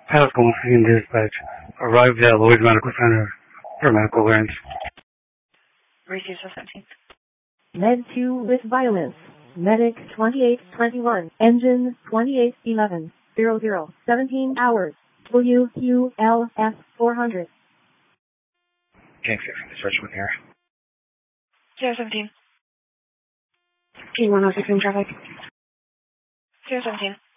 Pilot Golden City Dispatch arrived at Lloyd's Medical Center for medical clearance. Receive 17. Med 2 with violence. Medic 2821. Engine 2811. 00. 17 hours. WQLS 400. Gang 6, dispatch with here. 017. King 106 in traffic. 017.